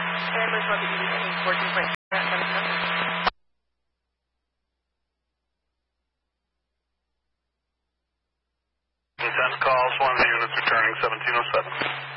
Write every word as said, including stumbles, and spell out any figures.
Members will be using fourteen point seven. ten calls, one of the units returning seventeen oh seven.